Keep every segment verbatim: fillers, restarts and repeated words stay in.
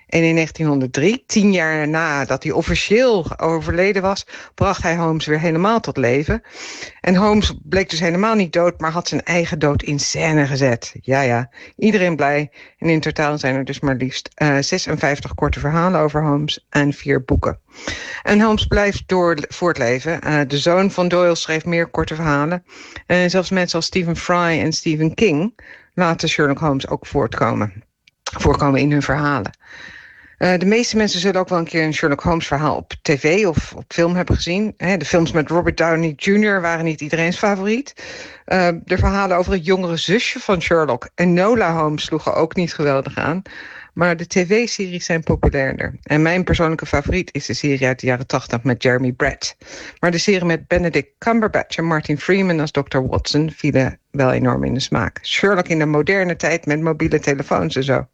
En in negentienhonderddrie, tien jaar nadat hij officieel overleden was, bracht hij Holmes weer helemaal tot leven. En Holmes bleek dus helemaal niet dood, maar had zijn eigen dood in scène gezet. Ja, ja, iedereen blij. En in totaal zijn er dus maar liefst uh, zesenvijftig korte verhalen over Holmes en vier boeken. En Holmes blijft door voortleven. Uh, de zoon van Doyle schreef meer korte verhalen. En zelfs mensen als Stephen Fry en Stephen King laten Sherlock Holmes ook voortkomen, voorkomen in hun verhalen. Uh, de meeste mensen zullen ook wel een keer een Sherlock Holmes verhaal op tv of op film hebben gezien. He, de films met Robert Downey junior waren niet iedereen's favoriet. Uh, de verhalen over het jongere zusje van Sherlock, Enola Holmes, sloegen ook niet geweldig aan. Maar de tv-series zijn populairder. En mijn persoonlijke favoriet is de serie uit de jaren tachtig met Jeremy Brett. Maar de serie met Benedict Cumberbatch en Martin Freeman als dokter Watson vielen wel enorm in de smaak. Sherlock in de moderne tijd met mobiele telefoons en zo.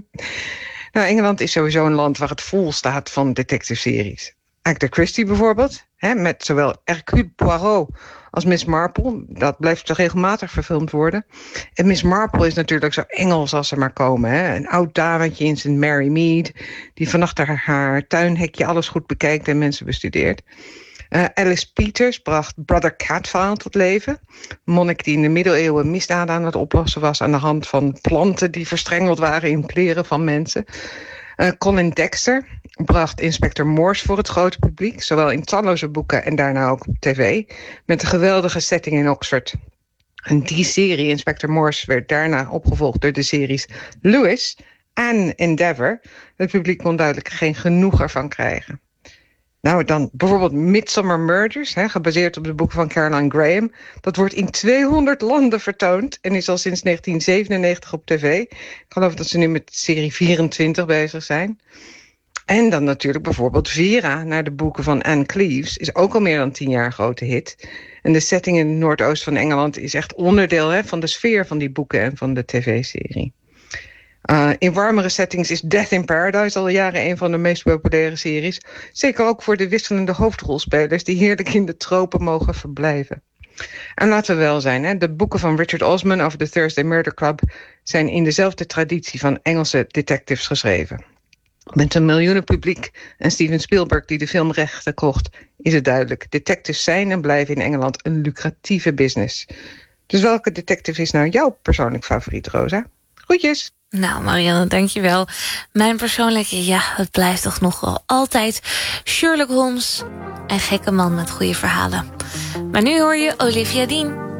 Nou, Engeland is sowieso een land waar het vol staat van detective-series. Agatha Christie bijvoorbeeld, hè, met zowel Hercule Poirot als Miss Marple. Dat blijft toch regelmatig verfilmd worden. En Miss Marple is natuurlijk zo Engels als ze maar komen. Hè. Een oud dametje in zijn Mary Mead, die vannacht haar, haar tuinhekje alles goed bekijkt en mensen bestudeert. Uh, Alice Peters bracht Brother Catfile tot leven. Een monnik die in de middeleeuwen misdaden aan het oplossen was aan de hand van planten die verstrengeld waren in kleren van mensen. Uh, Colin Dexter bracht inspecteur Morse voor het grote publiek, zowel in talloze boeken en daarna ook op tv, met een geweldige setting in Oxford. En die serie, Inspector Morse, werd daarna opgevolgd door de series Lewis en Endeavour. Het publiek kon duidelijk geen genoeg ervan krijgen. Nou, dan bijvoorbeeld Midsummer Murders, hè, gebaseerd op de boeken van Caroline Graham. Dat wordt in tweehonderd landen vertoond en is al sinds negentien zevenennegentig op tv. Ik geloof dat ze nu met serie vierentwintig bezig zijn. En dan natuurlijk bijvoorbeeld Vera, naar de boeken van Anne Cleeves, is ook al meer dan tien jaar een grote hit. En de setting in het noordoosten van Engeland is echt onderdeel, hè, van de sfeer van die boeken en van de tv-serie. Uh, in warmere settings is Death in Paradise al jaren een van de meest populaire series. Zeker ook voor de wisselende hoofdrolspelers die heerlijk in de tropen mogen verblijven. En laten we wel zijn, hè, de boeken van Richard Osman over de Thursday Murder Club zijn in dezelfde traditie van Engelse detectives geschreven. Met een miljoenenpubliek en Steven Spielberg die de filmrechten kocht, is het duidelijk. Detectives zijn en blijven in Engeland een lucratieve business. Dus welke detective is nou jouw persoonlijk favoriet, Rosa? Groetjes! Nou, Marianne, dankjewel. Mijn persoonlijke, ja, het blijft toch nog wel altijd Sherlock Holmes. Een gekke man met goede verhalen. Maar nu hoor je Olivia Dean.